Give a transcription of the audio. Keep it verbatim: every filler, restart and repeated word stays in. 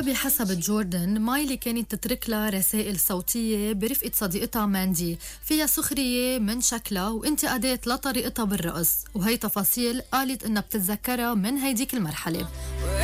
وبحسب جوردن، مايلي كانت تترك لها رسائل صوتية برفقة صديقتها ماندي فيها سخرية من شكلها وانتقادات لطريقتها بالرقص، وهي تفاصيل قالت انها بتتذكرها من هيديك المرحلة.